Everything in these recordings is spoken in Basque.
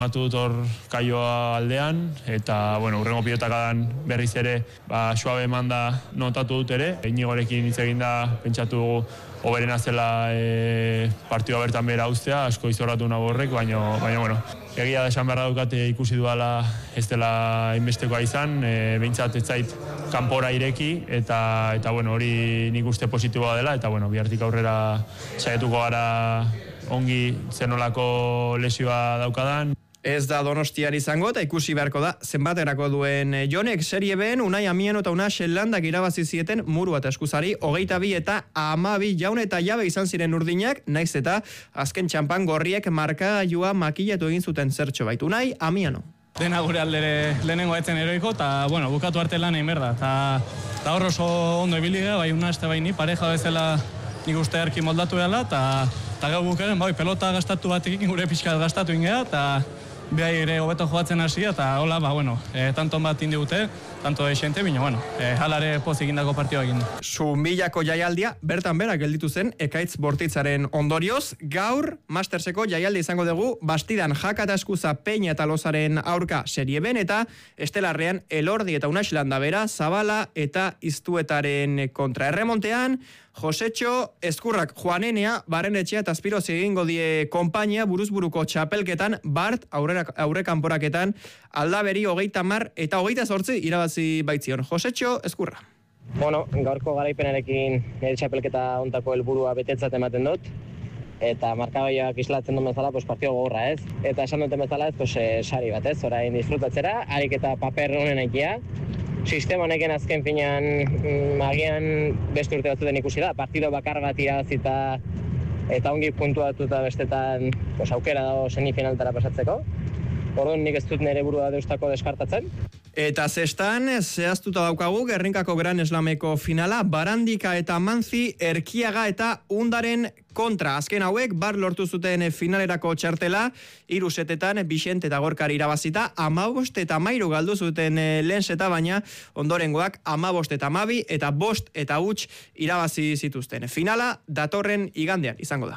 Matu dut hor Kaioa aldean, eta, urrengo pilotakadan berriz ere, suabe eman da notatu dut ere. Inigorekin hitz egin da, pentsatu dugu, hoberena zela partidua bertan bera ustea, asko izorratu nago horrek, baina, egia da esan beharra dukate ikusi duala ez dela inbestekoa izan, behintzat ez zait kanpora ireki, eta hori nik uste positiboa dela, eta bihartik aurrera saiatuko gara ongi zenolako lesioa daukadan. Ez da Donostian izango eta ikusi beharko da zenbaterako duen Jonek. Serie B'n Unai Amieno eta Unax Landak irabazi zieten Murua eta Eskuzari 22 eta 12 jaun eta jabe izan ziren urdinak, naiz eta azken txanpan gorriek markagailua makillatu egin zuten zertxo baitu. Unai Amieno. Dena gure aldere lehenengo etzen eroiko, eta bukatu arte lan egin berda. Eta hor oso ondo ibili gara, bai Unax eta bai ni, pareja bezala nik uste erki moldatu dela, eta gau bukaren, pelota gastatu batekin gure pixkat gastatu ingea, eta behar ere hobeto joatzen hasi, eta hola, tanton bat indigute, tanto esente, bino, halare pozik indako partioa egin. Zumbilako jaialdia, bertan berak gelditu zen, Ekaitz Bortitzaren ondorioz. Gaur, Masterseko jaialdi izango dugu, Bastidan Jaka eta Eskuza Peña eta Lozaren aurka Serie B'n, eta Estelarrean Elordi eta Unax Landabera, Zabala eta Iztuetaren kontra. Erremontean, Josetxo Eskurrak Juanenea, Barrenetxea eta Azpiroz egingo die konpainia buruzburuko txapelketan, Bart aurre kanporaketan, Aldaberi 30 eta 28 irabazi baitzion. Josetxo Eskurra. Gaurko garaipenarekin nire txapelketa ontako helburua betetzat ematen dut, eta markagaiak islatzen duen bezala, partio gogorra, ez? Eta esan duten bezala, sari bat, ez? Orain disfrutatzera, harik eta paper honen aikia. Sistema honekin azken finean agian beste urte batzuten ikusi da, partido bakar bat irabazita eta ongi puntuatuta bestetan aukera dago semifinaltara pasatzeko. Orduan nik ez dut nire burua deustako deskartatzen. Eta zestan, zehaztuta daukagu, Gernikako Gran Eslameko finala, Barandika eta Manzi, Erkiaga eta Undaren kontra. Azken hauek, bar lortu zuten finalerako txartela, 3 setetan, Bixente eta Gorkari irabazita, 15 eta 13 galdu zuten lehen seta, baina ondorengoak 15 eta 12 eta 5 eta 8 irabazi zituzten. Finala, datorren igandean izango da.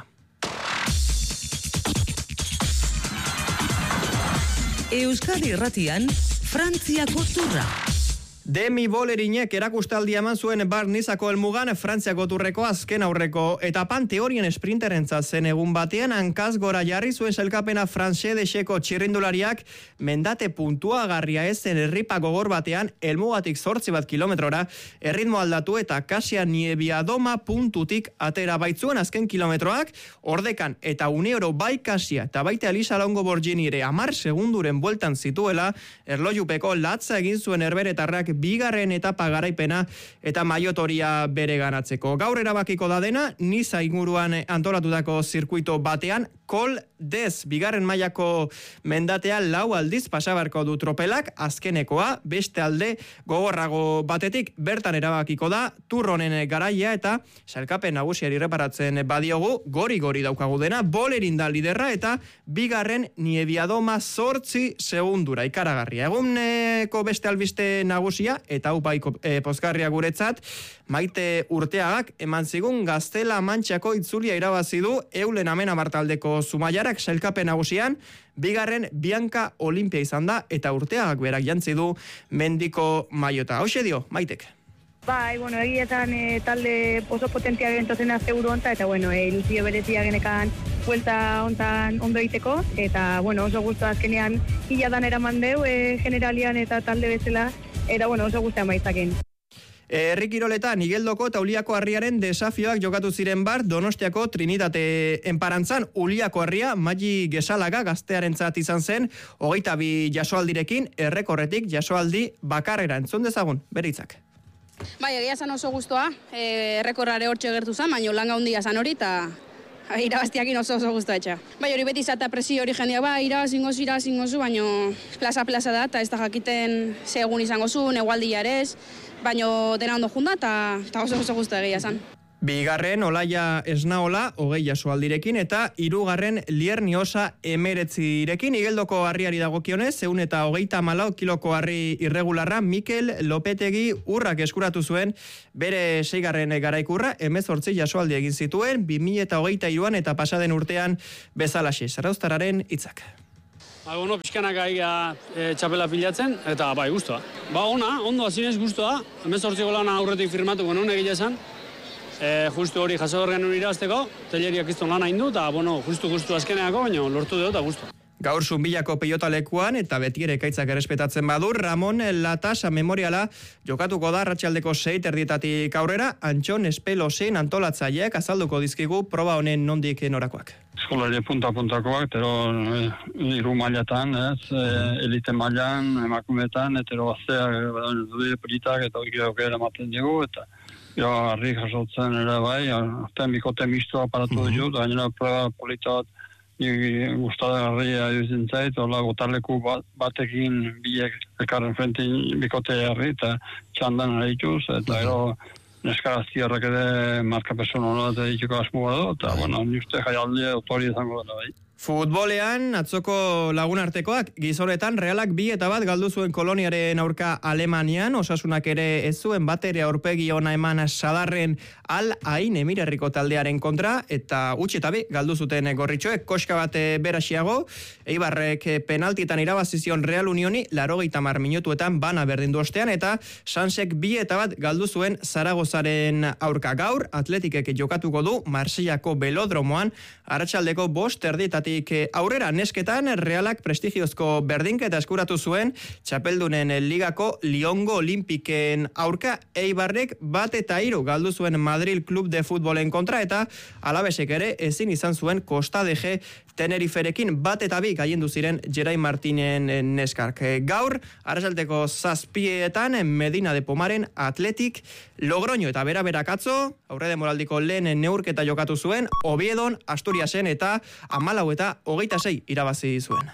Euskadi Irratian, Frantziako turra. Demi Bolerinek erakustaldia eman zuen Barnizako helmugan Frantziako turreko azken aurreko etapan teorien sprinterentzat zen egun batean hankaz gora jarri zuen sailkapena Franceseko txirrindulariak mendate puntuagarria ez zen erripa gogor batean helmugatik 8 kilometrora erritmo aldatu eta Kasia Niebiadoma puntutik atera baitzuen azken kilometroak ordekan eta uneoro bai Kasia eta baita Elisa Longo Borgini ere 10 segunduren bueltan zituela erlojupeko latza egin zuen herberetarrak bigarren etapa garaipena eta maiotoria bere ganatzeko. Gaur erabakiko da dena, Niza inguruan antolatutako zirkuito batean, Col d'Ez, bigarren mailako mendatea 4 aldiz pasabarko du tropelak, azkenekoa, beste alde gogorrago batetik, bertan erabakiko da, turronen garaia eta sailkapen nagusiari reparatzen badiogu, gori daukagu dena, Bolerin da liderra eta bigarren Niebiadoma 8 segundura, ikaragarria. Eguneko beste albiste nagusia, eta upaiko pozgarria guretzat, Maite Urteagak eman zigun Gaztela Mantxako itzulia irabazi du Eulen Amenamar taldeko Zumaiarak sailkapen nagusian, bigarren Bianca Olimpia izan da eta Urteagak berak jantzi du mendiko maiota. Hauxe dio, Maitek. Bai, egietan talde oso potentia gentozen azte buru honta, eta iluzio berezia genekan buelta hontan ondo egiteko, eta oso gustu azkenean hiladan eraman deu generalian eta talde bezala, eta oso gustu maitzaken. Herri kiroletan, Igeldoko eta Uliako Harriaren desafioak jokatu ziren bar Donostiako Trinitate enparantzan. Uliako Harria, Magi Gesalaga gaztearentzat izan zen, 22 jasoaldirekin, errekorretik jasoaldi bakarrera. Entzun dezagun, bere hitzak. Bai, egia zan oso guztua, errekorrare hortxe gertu zen, baina langa hundia zan hori, eta irabaztiakin oso guztua etxa. Bai, hori beti zata presio hori jendeak, irabazingozu, baina plaza da, eta ez da jakiten segun izango zu, negualdia ere ez, baina dena ondo junda, eta oso guztua egia zan. Bigarren Olaia Esnaola 20 jasoaldirekin eta hirugarren Lierniosa 19rekin. Igeldoko harriari dagokionez 124 kiloko harri irregularra Mikel Lopetegi urrak eskuratu zuen bere 6. garaikurra 18 jasoaldi egin zituen 2023an eta pasaden urtean bezalaxe. Zarauztarraren hitzak. Pixkanaka txapela pilatzen, eta bai, guztua. Ondo azinez guztua, 18 golan aurretik firmatu genuen egia esan. Justu hori jaso horren irabazteko, teleriak izton lan hain du, eta justu azkeneako, baina lortu dugu eta guztua. Gaur Zunbilako peiotalekuan eta betiere ekaitzak errespetatzen badu, Ramon Latasa memoriala jokatuko da arratsaldeko 6:00 aurrera, Antxon Espelosin antolatzaileak azalduko dizkigu proba honen nondik norakoak. Eskolari punta-puntakoak, hiru mailatan, elite mailan, emakumetan, etero gazteak, dure politak eta hori aukera ematen dugu, eta harri jasotzen ere bai, artean bikote mistoa aparatu dugu, da gainera proba politat gustagarria iruditzen zait, hola gotarleku batekin bilek elkarren frente bikote harri, eta txandan harituz, eta gero neskaraztiarrak ere marka persona eta dituko asmo badu, eta ni uste jaialdi autori izango dela bai. Futbolean, atzoko lagun artekoak, gizonetan Realak 2-1 galdu zuen Koloniaren aurka Alemanian, Osasunak ere ez zuen batere aurpegi ona eman Sadarren Al Ain Emirerriko taldearen kontra, eta 2-2 galdu zuten gorritxoek, koska bat berasiago, Eibarrek penaltitan irabazizion Real Unioni, 80 minutuetan bana berdindu ostean, eta Sansek 2-1 galdu zuen Zaragozaren aurka. Gaur, Atletikek jokatuko du Marsellako Belodromoan, arratsaldeko 5:30 aurrera. Nesketan Realak prestigiozko berdinketa eskuratu zuen txapeldunen ligako Liongo Olimpiken aurka, Eibarrek 1-3 galdu zuen Madrid Club de Futbolen kontra, eta Alabesek ere ezin izan zuen Costa de G Teneriferekin 1-2 gailendu ziren Gerai Martinen neskark. Gaur, arratsaldeko 7:00 Medina de Pomaren Atletik Logroño eta bera-berak atzo, aurre demoraldiko lehen neurketa jokatu zuen, Oviedon, Asturiasen eta 14 eta 26 irabazi zuen.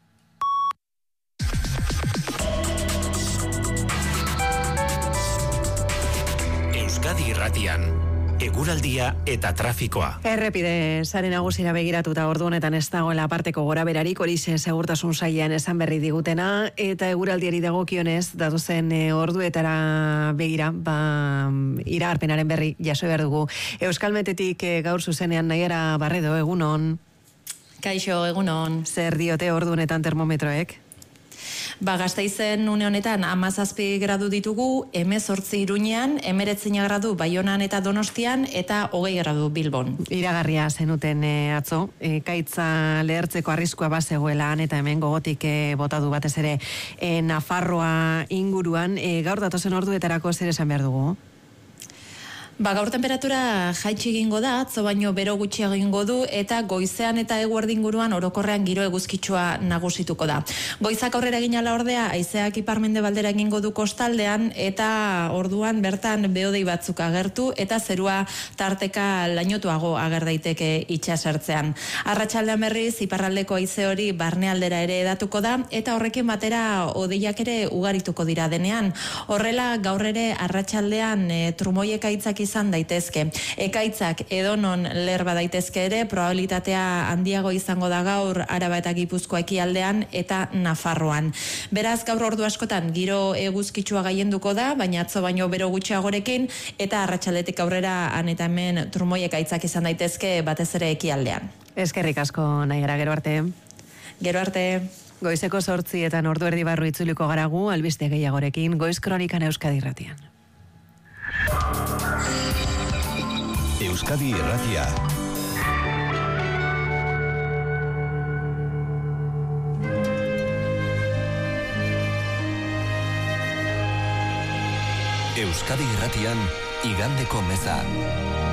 Euskadi Irratian, eguraldia eta trafikoa. Errepide sare nagusira begiratuta ordu honetan ez dagoela aparteko goraberarik, horixe segurtasun sailean esan berri digutena, eta eguraldiari dagokionez datozen orduetara begira, iragarpenaren berri jaso behar dugu. Euskalmetetik gaur zuzenean Naiara Barredo, egunon. Kaixo, egunon. Zer diote ordu honetan termometroek? Gasteizen une honetan 17 gradu ditugu, 18 Iruñean, 19 gradu Baionan eta Donostian, eta 20 gradu Bilbon. Iragarria zenuten atzo, ekaitza lehertzeko arriskua bazegoelan, eta hemen gogotik botadu batez ere Nafarroa inguruan. Gaur datozen orduetarako zer esan behar dugu? Gaur temperatura jaitsi egingo da, atzo baino bero gutxi egingo du, eta goizean eta eguerdi inguruan orokorrean giro eguzkitsua nagusituko da. Goizak aurrera egin ala ordea, haizeak ipar-mendebaldera egingo du kostaldean, eta orduan bertan behodei batzuk agertu, eta zerua tarteka lainotuago ager daiteke itsasertzean. Arratsaldean berriz, iparraldeko haize hori barnealdera ere edatuko da, eta horrekin batera hodeiak ere ugarituko dira denean. Horrela, gaur ere arratsaldean trumoiek aitzak izan daitezke. Ekaitzak edonon lerba daitezke ere, probabilitatea handiago izango da gaur Araba eta Gipuzkoa ekialdean eta Nafarroan. Beraz, gaur ordu askotan giro eguzkitsua gailenduko da, baina atzo baino bero gutxiagorekin, eta arratsaldetik aurrera han eta hemen trumoiek aitzak izan daitezke batez ere ekialdean. Eskerrik asko, Naiara, gero arte. Gero arte. Goizeko 8:00 ordu erdi barru itzuliko garagu, albiste gehiagorekin, Goiz Kronikan Euskadi Irratian. Euskadi Irratia. Euskadi Irratian, igandeko meza.